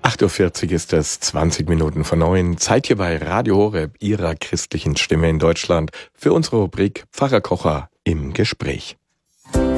8:40 Uhr ist es, 20 Minuten vor 9. Zeit hier bei Radio Horeb, Ihrer christlichen Stimme in Deutschland, für unsere Rubrik Pfarrer Kocher im Gespräch.